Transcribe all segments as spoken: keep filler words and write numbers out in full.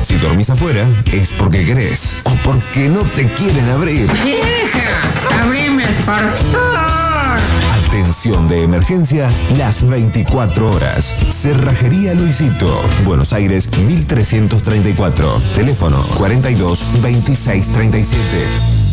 Si dormís afuera, es porque querés o porque no te quieren abrir. ¡Vieja! ¡Abrime el portón! Atención de emergencia las veinticuatro horas. Cerrajería Luisito. Buenos Aires mil trescientos treinta y cuatro. Teléfono cuarenta y dos veintiséis treinta y siete.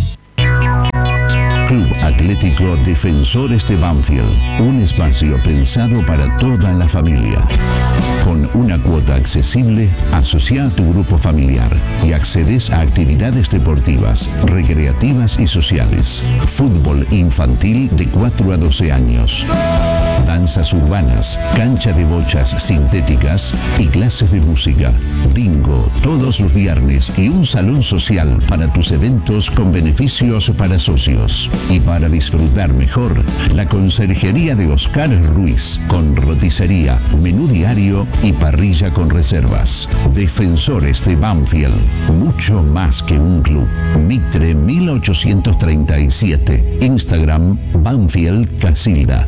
Club Atlético Defensores de Banfield, un espacio pensado para toda la familia. Con una cuota accesible, asocia a tu grupo familiar y accedes a actividades deportivas, recreativas y sociales. Fútbol infantil de cuatro a doce años. Danzas urbanas, cancha de bochas sintéticas y clases de música. Bingo todos los viernes y un salón social para tus eventos con beneficios para socios. Y para disfrutar mejor, la conserjería de Oscar Ruiz, con roticería, menú diario y parrilla con reservas. Defensores de Banfield, mucho más que un club. Mitre mil ochocientos treinta y siete. Instagram Banfield Casilda.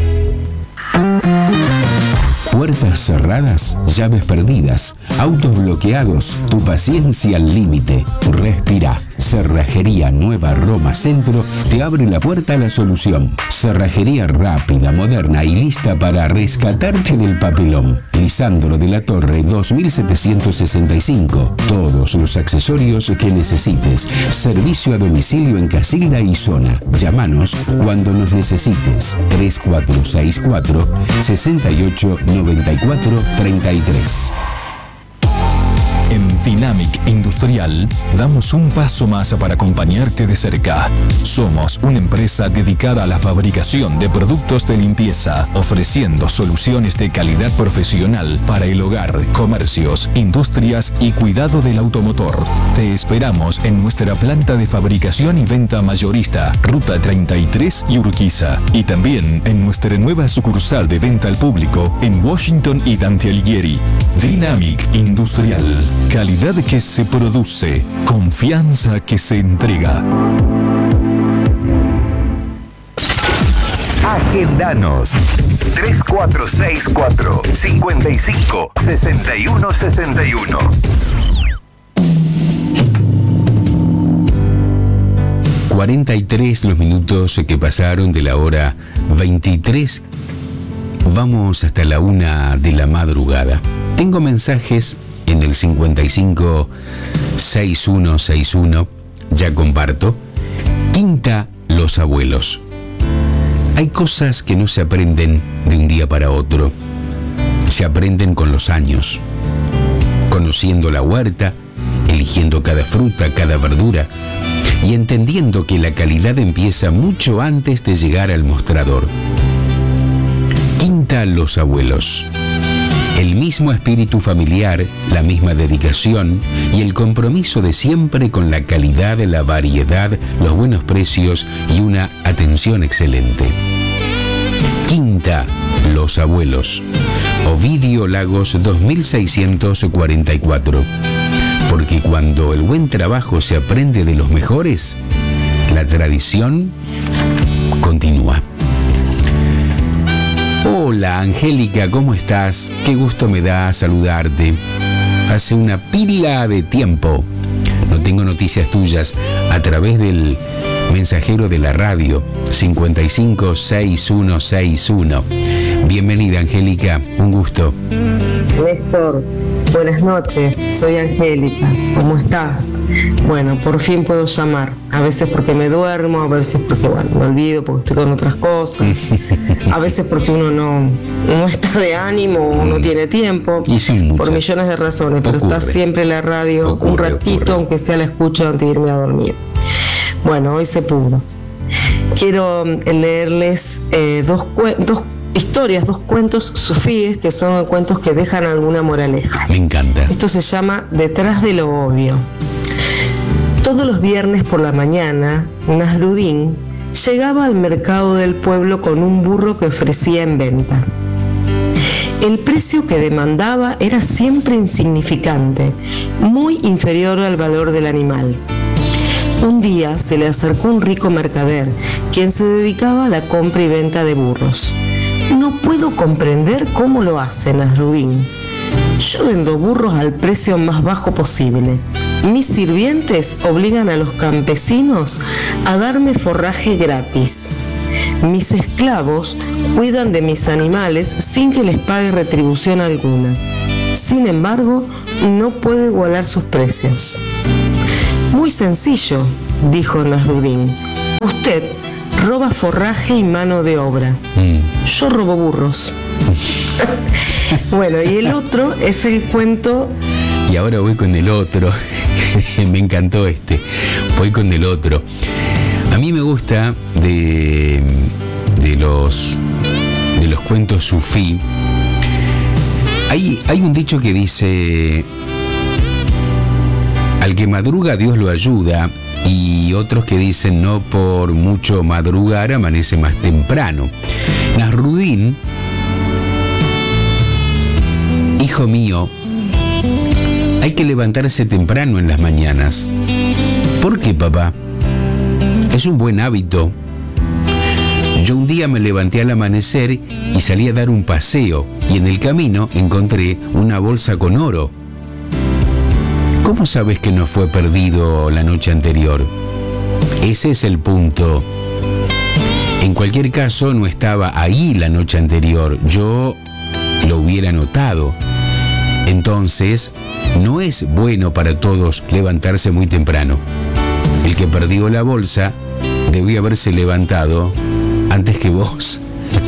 Puertas cerradas, llaves perdidas, autos bloqueados, tu paciencia al límite. Respira. Cerrajería Nueva Roma Centro te abre la puerta a la solución. Cerrajería rápida, moderna y lista para rescatarte del papelón. Lisandro de la Torre dos mil setecientos sesenta y cinco. Todos los accesorios que necesites. Servicio a domicilio en Casilda y zona. Llámanos cuando nos necesites. tres cuatro seis cuatro, seis ocho nueve cuatro tres tres. En Dynamic Industrial damos un paso más para acompañarte de cerca. Somos una empresa dedicada a la fabricación de productos de limpieza, ofreciendo soluciones de calidad profesional para el hogar, comercios, industrias y cuidado del automotor. Te esperamos en nuestra planta de fabricación y venta mayorista, Ruta treinta y tres y Urquiza, y también en nuestra nueva sucursal de venta al público en Washington y Dante Alighieri. Dynamic Industrial. Calidad que se produce, confianza que se entrega. Agendanos tres cuatro seis cuatro, cinco cinco, seis uno seis uno. cuarenta y tres los minutos que pasaron de la hora veintitrés. Vamos hasta la una de la madrugada. Tengo mensajes en el cincuenta y cinco, sesenta y uno sesenta y uno, ya comparto. Quinta, los abuelos. Hay cosas que no se aprenden de un día para otro. Se aprenden con los años. Conociendo la huerta, eligiendo cada fruta, cada verdura y entendiendo que la calidad empieza mucho antes de llegar al mostrador. Quinta, los abuelos. El mismo espíritu familiar, la misma dedicación y el compromiso de siempre con la calidad, la variedad, los buenos precios y una atención excelente. Quinta, los abuelos. Ovidio Lagos dos mil seiscientos cuarenta y cuatro. Porque cuando el buen trabajo se aprende de los mejores, la tradición continúa. Hola Angélica, ¿cómo estás? Qué gusto me da saludarte. Hace una pila de tiempo no tengo noticias tuyas a través del mensajero de la radio cincuenta y cinco, sesenta y uno sesenta y uno. Bienvenida Angélica, un gusto. Néstor, buenas noches, soy Angélica, ¿cómo estás? Bueno, por fin puedo llamar, a veces porque me duermo, a veces porque, bueno, me olvido porque estoy con otras cosas, a veces porque uno no, no está de ánimo o no tiene tiempo, por millones de razones, pero ocurre. Está siempre en la radio, ocurre, un ratito, ocurre. Aunque sea la escucho antes de irme a dormir. Bueno, hoy se pudo. Quiero leerles eh, dos, dos historias, dos cuentos sufíes, que son cuentos que dejan alguna moraleja. Me encanta. Esto se llama Detrás de lo obvio. Todos los viernes por la mañana, Nasrudín llegaba al mercado del pueblo con un burro que ofrecía en venta. El precio que demandaba era siempre insignificante, muy inferior al valor del animal. Un día se le acercó un rico mercader, quien se dedicaba a la compra y venta de burros. No puedo comprender cómo lo hace Nasrudín. Yo vendo burros al precio más bajo posible. Mis sirvientes obligan a los campesinos a darme forraje gratis. Mis esclavos cuidan de mis animales sin que les pague retribución alguna. Sin embargo, no puedo igualar sus precios. Muy sencillo, dijo Nasrudin. Usted roba forraje y mano de obra. Mm. Yo robo burros. Bueno, y el otro es el cuento... Y ahora voy con el otro. Me encantó este. Voy con el otro. A mí me gusta de, de los de los cuentos sufí. Hay, hay un dicho que dice: al que madruga Dios lo ayuda, y otros que dicen: no por mucho madrugar amanece más temprano. Nasrudin, hijo mío, hay que levantarse temprano en las mañanas. ¿Por qué, papá? Es un buen hábito. Yo un día me levanté al amanecer y salí a dar un paseo, y en el camino encontré una bolsa con oro. ¿Cómo sabes que no fue perdido la noche anterior? Ese es el punto. En cualquier caso, no estaba ahí la noche anterior. Yo lo hubiera notado. Entonces, no es bueno para todos levantarse muy temprano. El que perdió la bolsa debió haberse levantado antes que vos.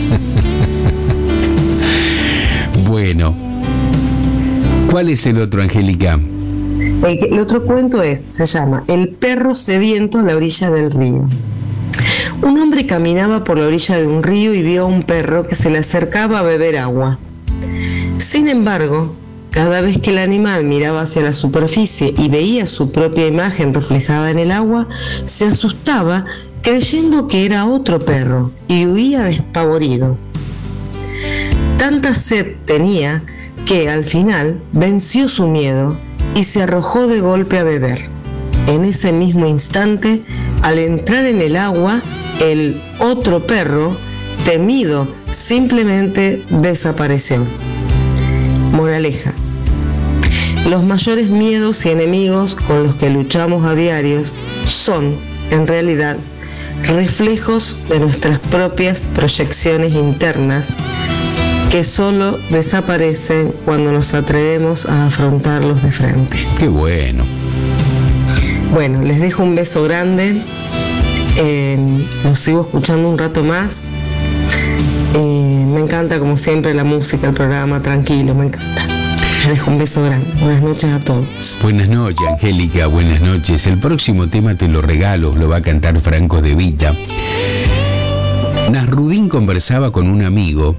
Bueno, ¿cuál es el otro, Angélica? El, el otro cuento es, se llama El perro sediento a la orilla del río. Un hombre caminaba por la orilla de un río y vio a un perro que se le acercaba a beber agua. Sin embargo, cada vez que el animal miraba hacia la superficie y veía su propia imagen reflejada en el agua, se asustaba creyendo que era otro perro y huía despavorido. Tanta sed tenía que al final venció su miedo y se arrojó de golpe a beber. En ese mismo instante, al entrar en el agua, el otro perro, temido, simplemente desapareció. Moraleja: los mayores miedos y enemigos con los que luchamos a diarios son, en realidad, reflejos de nuestras propias proyecciones internas que solo desaparecen cuando nos atrevemos a afrontarlos de frente. ¡Qué bueno! Bueno, les dejo un beso grande. Eh, los sigo escuchando un rato más. Eh, me encanta, como siempre, la música, el programa, tranquilo, me encanta. Les dejo un beso grande. Buenas noches a todos. Buenas noches, Angélica, buenas noches. El próximo tema te lo regalo, lo va a cantar Franco De Vita. Nasrudin conversaba con un amigo.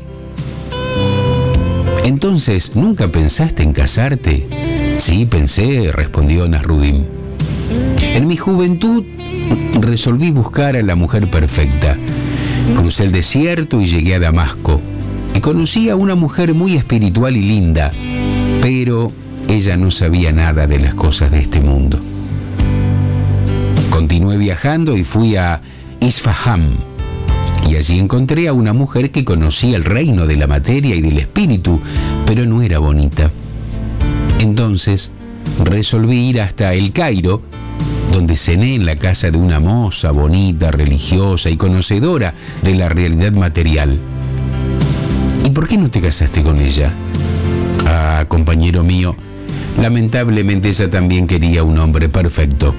Entonces, ¿nunca pensaste en casarte? Sí, pensé, respondió Nasrudin. En mi juventud resolví buscar a la mujer perfecta. Crucé el desierto y llegué a Damasco. Y conocí a una mujer muy espiritual y linda, pero ella no sabía nada de las cosas de este mundo. Continué viajando y fui a Isfahán. Y allí encontré a una mujer que conocía el reino de la materia y del espíritu, pero no era bonita. Entonces resolví ir hasta El Cairo, donde cené en la casa de una moza bonita, religiosa y conocedora de la realidad material. ¿Y por qué no te casaste con ella? Ah, compañero mío, lamentablemente ella también quería un hombre perfecto.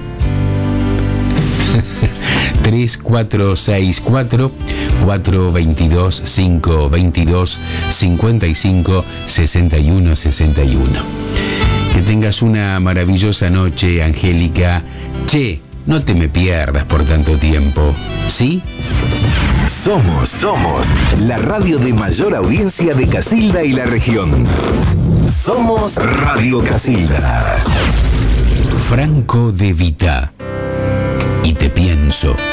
tres cuatro seis cuatro, cuatro dos dos, cinco dos dos, cinco cinco, seis uno seis uno. Que tengas una maravillosa noche, Angélica. Che, no te me pierdas por tanto tiempo, ¿sí? Somos, somos la radio de mayor audiencia de Casilda y la región. Somos Radio Casilda. Franco De Vita. Y te pienso.